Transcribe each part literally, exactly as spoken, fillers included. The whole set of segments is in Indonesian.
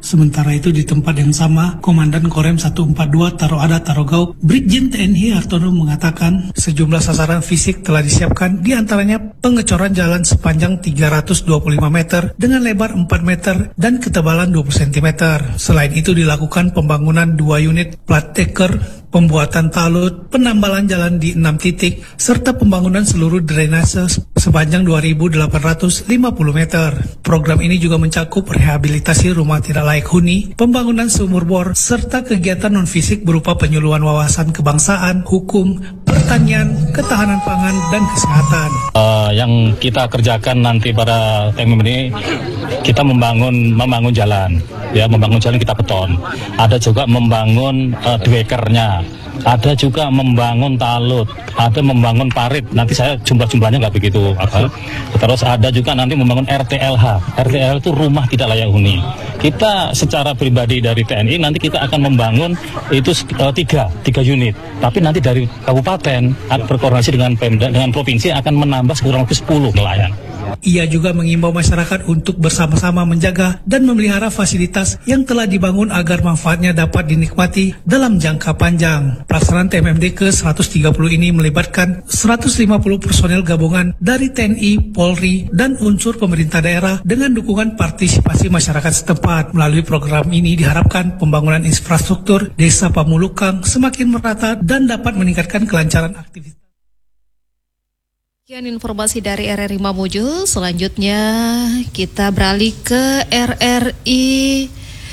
Sementara itu di tempat yang sama, Komandan Korem seratus empat puluh dua Taroada Tarogau, Brigjen T N I Hartono mengatakan sejumlah sasaran fisik telah disiapkan, diantaranya pengecoran jalan sepanjang tiga ratus dua puluh lima meter dengan lebar empat meter dan ketebalan dua puluh sentimeter. Selain itu dilakukan pembangunan dua unit plat decker, pembuatan talut, penambalan jalan di enam titik, serta pembangunan seluruh drainase sepanjang dua ribu delapan ratus lima puluh meter. Program ini juga mencakup rehabilitasi rumah tidak layak huni, pembangunan sumur bor, serta kegiatan non-fisik berupa penyuluhan wawasan kebangsaan, hukum, pertanian, ketahanan pangan, dan kesehatan. Uh, yang kita kerjakan nanti pada T M M ini, kita membangun membangun jalan, ya membangun jalan kita beton. Ada juga membangun uh, dwekernya. Ada juga membangun talut, ada membangun parit. Nanti saya jumlah-jumlahnya nggak begitu apa. Terus ada juga nanti membangun R T L H. R T L itu rumah tidak layak huni. Kita secara pribadi dari T N I nanti kita akan membangun itu uh, tiga, tiga unit. Tapi nanti dari kabupaten berkoordinasi dengan Pemda, dengan provinsi akan menambah kurang lebih sepuluh nelayan. Ia juga mengimbau masyarakat untuk bersama-sama menjaga dan memelihara fasilitas yang telah dibangun agar manfaatnya dapat dinikmati dalam jangka panjang. Pelaksanaan T M M D ke seratus tiga puluh ini melibatkan seratus lima puluh personel gabungan dari T N I, Polri, dan unsur pemerintah daerah dengan dukungan partisipasi masyarakat setempat. Melalui program ini diharapkan pembangunan infrastruktur Desa Pamulukang semakin merata dan dapat meningkatkan kelancaran aktivitas. Sekian informasi dari R R I Mamuju. Selanjutnya kita beralih ke R R I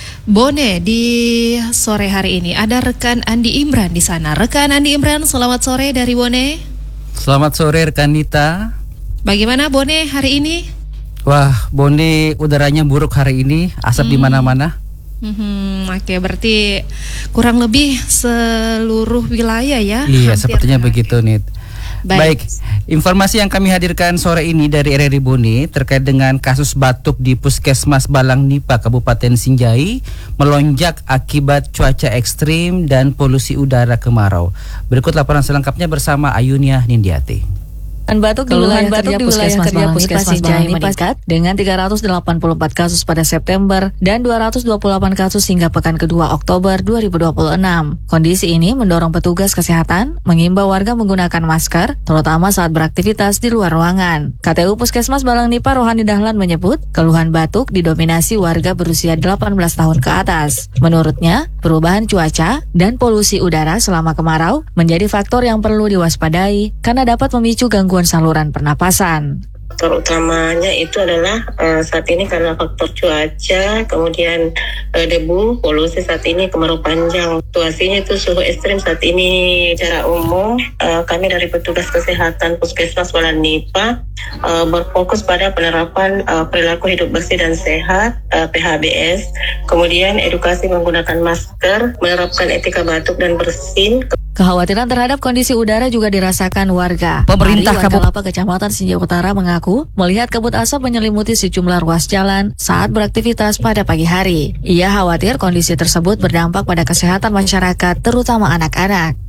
Bone di sore hari ini. Ada rekan Andi Imran di sana. Rekan Andi Imran, selamat sore dari Bone. Selamat sore rekan Nita. Bagaimana Bone hari ini? Wah, Bone udaranya buruk hari ini, asap hmm. di mana-mana. Hmm, Oke, okay, berarti kurang lebih seluruh wilayah ya? Iya, sepertinya begitu Nit. Baik. Baik, informasi yang kami hadirkan sore ini dari R R I Bone terkait dengan kasus batuk di Puskesmas Balang Nipa, Kabupaten Sinjai melonjak akibat cuaca ekstrim dan polusi udara kemarau. Berikut laporan selengkapnya bersama Ayunia Nindiati. Keluhan batuk di wilayah kerja Puskesmas Balang Nipa Sinjai meningkat dengan tiga ratus delapan puluh empat kasus pada September dan dua ratus dua puluh delapan kasus hingga pekan kedua Oktober dua ribu dua puluh enam. Kondisi ini mendorong petugas kesehatan mengimbau warga menggunakan masker, terutama saat beraktivitas di luar ruangan. K T U Puskesmas Balang Nipa Rohani Dahlan menyebut keluhan batuk didominasi warga berusia delapan belas tahun ke atas. Menurutnya, perubahan cuaca dan polusi udara selama kemarau menjadi faktor yang perlu diwaspadai karena dapat memicu gangguan saluran pernapasan. Faktor utamanya itu adalah uh, saat ini karena faktor cuaca, kemudian uh, debu, polusi saat ini kemarau panjang. Situasinya itu suhu ekstrim saat ini secara umum. Uh, kami dari petugas kesehatan Puskesmas Balang Nipa uh, berfokus pada penerapan uh, perilaku hidup bersih dan sehat uh, P H B S, kemudian edukasi menggunakan masker, menerapkan etika batuk dan bersin. Kekhawatiran terhadap kondisi udara juga dirasakan warga. Pemerintah Kabupaten Kecamatan Sinjai Utara mengaku melihat kabut asap menyelimuti sejumlah ruas jalan saat beraktivitas pada pagi hari. Ia khawatir kondisi tersebut berdampak pada kesehatan masyarakat, terutama anak-anak.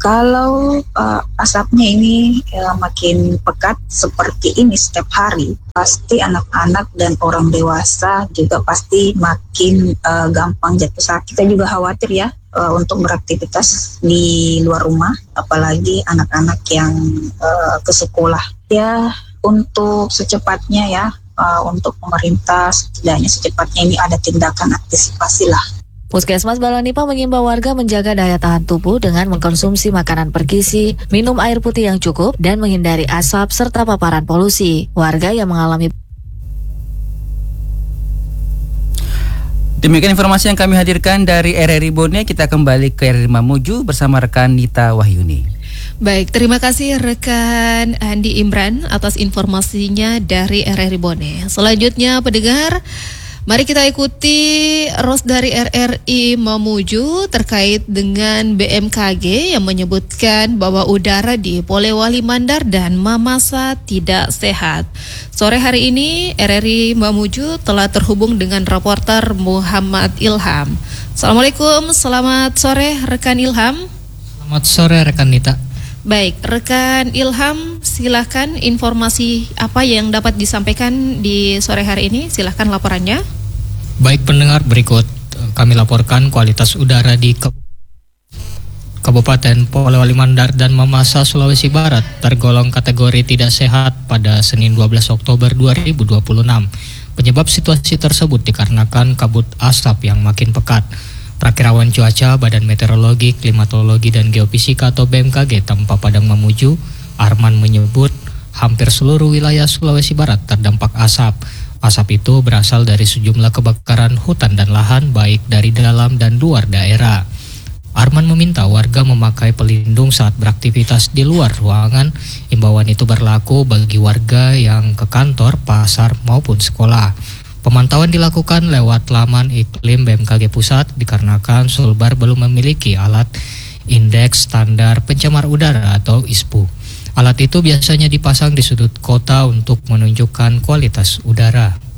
Kalau uh, asapnya ini ya, makin pekat seperti ini setiap hari, pasti anak-anak dan orang dewasa juga pasti makin uh, gampang jatuh sakit. Kita juga khawatir ya uh, untuk beraktivitas di luar rumah, apalagi anak-anak yang uh, ke sekolah. Ya, untuk secepatnya ya, uh, untuk pemerintah setidaknya secepatnya ini ada tindakan antisipasi lah. Puskesmas Balang Nipa mengimbau warga menjaga daya tahan tubuh dengan mengkonsumsi makanan bergizi, minum air putih yang cukup, dan menghindari asap serta paparan polusi. Warga yang mengalami Demikian informasi yang kami hadirkan dari R R I Bone. Kita kembali ke R R I Mamuju bersama rekan Nita Wahyuni. Baik, terima kasih rekan Andi Imran atas informasinya dari R R I Bone. Selanjutnya pendengar, mari kita ikuti ros dari R R I Mamuju terkait dengan B M K G yang menyebutkan bahwa udara di Polewali Mandar dan Mamasa tidak sehat. Sore hari ini R R I Mamuju telah terhubung dengan reporter Muhammad Ilham. Assalamualaikum, selamat sore rekan Ilham. Selamat sore rekan Nita. Baik, rekan Ilham, silakan informasi apa yang dapat disampaikan di sore hari ini, silakan laporannya. Baik pendengar, berikut kami laporkan kualitas udara di Kabupaten Polewali Mandar dan Mamasa, Sulawesi Barat tergolong kategori tidak sehat pada Senin dua belas Oktober dua ribu dua puluh enam. Penyebab situasi tersebut dikarenakan kabut asap yang makin pekat. Prakirawan cuaca Badan Meteorologi, Klimatologi dan Geofisika atau B M K G Tanpa Padang Mamuju, Arman menyebut hampir seluruh wilayah Sulawesi Barat terdampak asap. Asap itu berasal dari sejumlah kebakaran hutan dan lahan baik dari dalam dan luar daerah. Arman meminta warga memakai pelindung saat beraktivitas di luar ruangan. Imbauan itu berlaku bagi warga yang ke kantor, pasar maupun sekolah. Pemantauan dilakukan lewat laman iklim B M K G Pusat dikarenakan Sulbar belum memiliki alat indeks standar pencemar udara atau I S P U. Alat itu biasanya dipasang di sudut kota untuk menunjukkan kualitas udara.